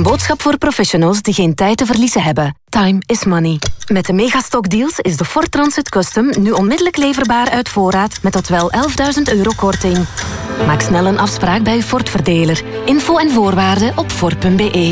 boodschap voor professionals die geen tijd te verliezen hebben. Time is money. Met de Megastock deals is de Ford Transit Custom nu onmiddellijk leverbaar uit voorraad met tot wel €11.000 korting. Maak snel een afspraak bij uw Ford-verdeler. Info en voorwaarden op Ford.be.